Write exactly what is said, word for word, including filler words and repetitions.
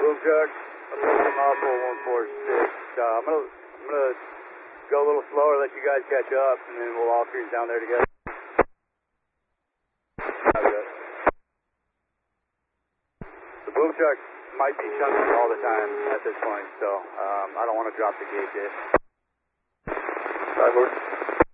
Boom truck, I'm Apple one four six. Uh, I'm gonna, I'm gonna go a little slower, let you guys catch up, and then we'll all cruise down there together. The boom truck might be chunky all the time at this point, so um, I don't want to drop the gauge yet. Five,